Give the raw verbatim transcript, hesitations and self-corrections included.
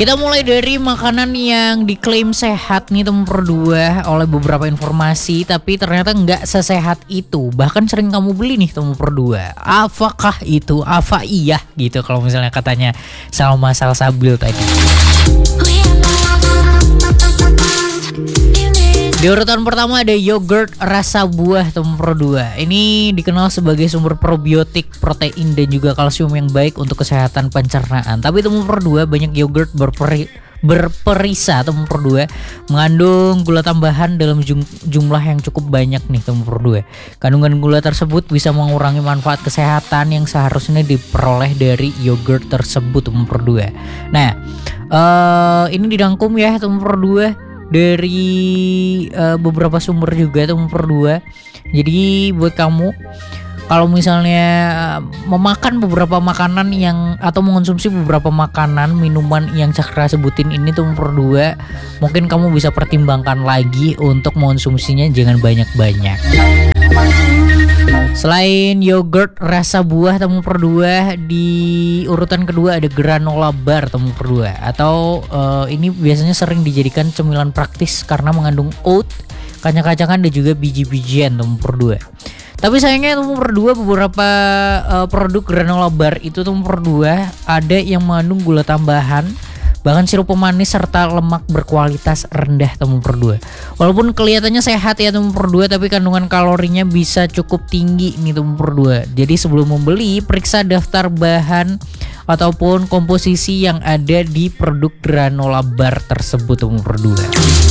Kita mulai dari makanan yang diklaim sehat nih nomor dua oleh beberapa informasi, tapi ternyata nggak sesehat itu. Bahkan sering kamu beli nih nomor dua. Apakah itu? Apa iya gitu kalau misalnya katanya Salma Salsabil tadi. Di urutan pertama ada yogurt rasa buah nomor dua. Ini dikenal sebagai sumber probiotik, protein dan juga kalsium yang baik untuk kesehatan pencernaan. Tapi nomor dua banyak yogurt berperi, berperisa nomor dua mengandung gula tambahan dalam jum, jumlah yang cukup banyak nih nomor dua. Kandungan gula tersebut bisa mengurangi manfaat kesehatan yang seharusnya diperoleh dari yogurt tersebut nomor dua. Nah, uh, ini dirangkum ya nomor dua dari uh, beberapa sumber juga tuh nomor dua. Jadi buat kamu kalau misalnya memakan beberapa makanan yang atau mengonsumsi beberapa makanan minuman yang Cakra sebutin ini tuh nomor dua, mungkin kamu bisa pertimbangkan lagi untuk mengonsumsinya, jangan banyak-banyak. Selain yogurt rasa buah nomor dua, di urutan kedua ada granola bar nomor dua. Atau uh, ini biasanya sering dijadikan cemilan praktis karena mengandung oat, kacang-kacangan dan juga biji-bijian nomor dua. Tapi sayangnya nomor dua beberapa uh, produk granola bar itu nomor dua ada yang mengandung gula tambahan, bahkan sirup pemanis serta lemak berkualitas rendah nomor dua. Walaupun kelihatannya sehat ya nomor dua, tapi kandungan kalorinya bisa cukup tinggi nih nomor dua. Jadi sebelum membeli, periksa daftar bahan ataupun komposisi yang ada di produk granola bar tersebut nomor dua.